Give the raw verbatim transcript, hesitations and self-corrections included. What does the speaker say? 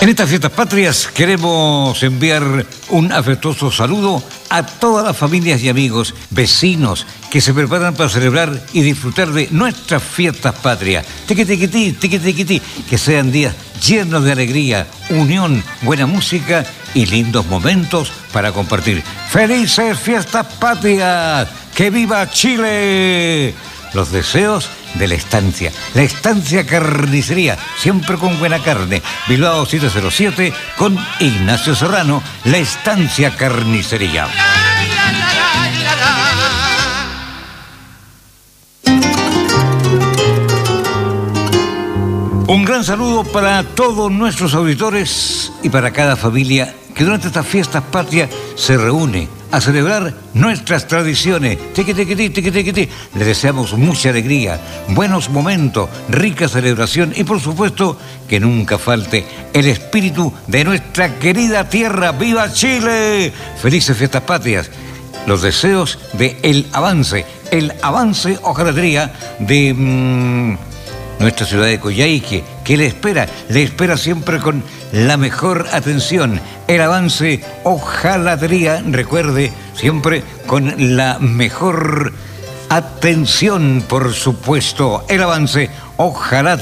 En estas fiestas patrias queremos enviar un afectuoso saludo a todas las familias y amigos, vecinos que se preparan para celebrar y disfrutar de nuestras fiestas patrias. Tiqui, tiqui, tiqui, tiqui, tiqui, tiqui. Que sean días llenos de alegría, unión, buena música y lindos momentos para compartir. ¡Felices fiestas patrias! ¡Que viva Chile! Los deseos de La Estancia. La Estancia Carnicería, siempre con buena carne. Bilbao siete cero siete con Ignacio Serrano. La Estancia Carnicería. Un gran saludo para todos nuestros auditores y para cada familia que durante estas fiestas patrias se reúne a celebrar nuestras tradiciones. Tiqui, tiqui, tiqui, tiqui, tiqui, tiqui. Les deseamos mucha alegría, buenos momentos, rica celebración y por supuesto que nunca falte el espíritu de nuestra querida tierra. ¡Viva Chile! Felices fiestas patrias. Los deseos de el avance, el avance hojalatería de mmm, nuestra ciudad de Coyhaique, que le espera, le espera siempre con la mejor atención. El avance hojalatería, recuerde, siempre con la mejor atención, por supuesto. El avance hojalatería.